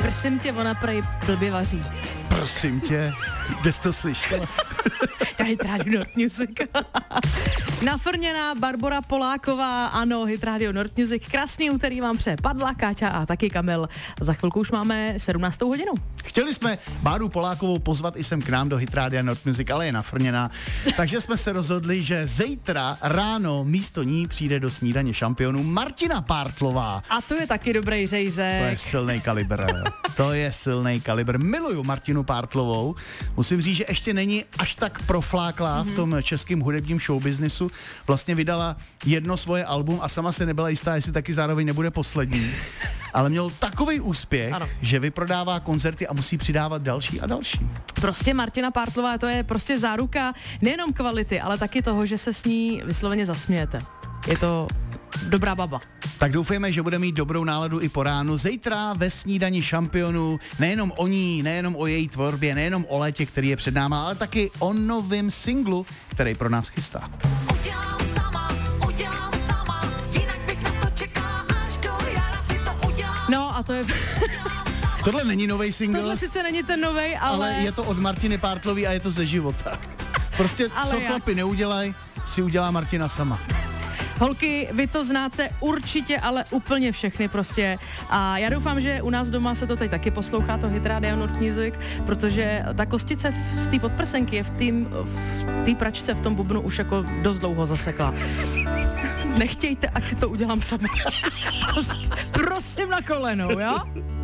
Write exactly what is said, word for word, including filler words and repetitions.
Prosím tě, ona prej blbě vaří. Prosím tě, kde jsi to slyšela? Hit Radio Nord Music. Nafrněná Barbora Poláková, ano, Hit Radio Nord Music. Krásný úterý vám přeje Padla, Káťa a taky Kamil. Za chvilku už máme sedmnáctou hodinu. Chtěli jsme Báru Polákovou pozvat i sem k nám do Hit Radio Nord Music, ale je nafrněná. Takže jsme se rozhodli, že zítra ráno místo ní přijde do snídaně šampionů Martina Pártlová. A to je taky dobrý řejzek. To je silný kalibr. To je silný kalibr. Miluju Martinu Pártlovou. Musím říct, že ještě není až tak profláklá mm-hmm. v tom českém hudebním showbiznisu. Vlastně vydala jedno svoje album a sama se nebyla jistá, jestli taky zároveň nebude poslední. Ale měl takový úspěch, ano. že vyprodává koncerty a musí přidávat další a další. Prostě Martina Pártlová, to je prostě záruka nejenom kvality, ale taky toho, že se s ní vysloveně zasmějete. Je to dobrá baba. Tak doufejme, že bude mít dobrou náladu i po ránu. Zítra ve snídani šampionů nejenom o ní, nejenom o její tvorbě, nejenom o létě, který je před náma, ale taky o novém singlu, který pro nás chystá. Udělám sama, udělám sama, jinak bych na to čekala až do jara si to udělám. No a to je... Tohle není novej single. Tohle sice není ten novej, ale... ale je to od Martiny Pártlový a je to ze života. Prostě ale co jak? Chlapi neudělaj, si udělá Martina sama. Holky, vy to znáte určitě, ale úplně všechny prostě. A já doufám, že u nás doma se to teď taky poslouchá, to Hit Radio Nord Music, protože ta kostice z té podprsenky je v té pračce, v tom bubnu už jako dost dlouho zasekla. Nechtějte, ať si to udělám sama. Prosím na kolenou, jo?